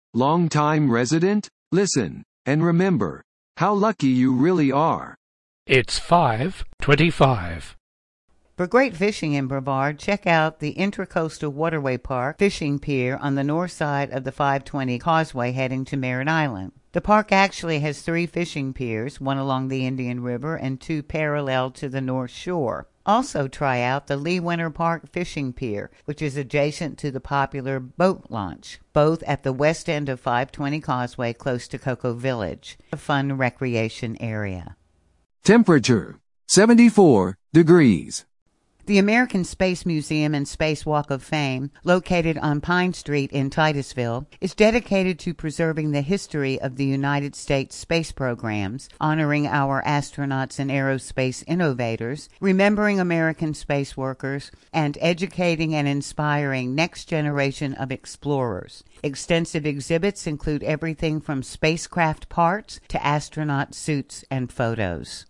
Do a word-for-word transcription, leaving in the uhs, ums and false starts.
Long-time resident? Listen, and remember how lucky you really are. It's five twenty-five. For great fishing in Brevard, check out the Intracoastal Waterway Park fishing pier on the north side of the five twenty Causeway heading to Merritt Island. The park actually has three fishing piers, one along the Indian River and two parallel to the North Shore. Also try out the Lee Winter Park Fishing Pier, which is adjacent to the popular boat launch, both at the west end of five twenty Causeway close to Cocoa Village, a fun recreation area. Temperature, seventy-four degrees. The American Space Museum and Space Walk of Fame, located on Pine Street in Titusville, is dedicated to preserving the history of the United States space programs, honoring our astronauts and aerospace innovators, remembering American space workers, and educating and inspiring next generation of explorers. Extensive exhibits include everything from spacecraft parts to astronaut suits and photos.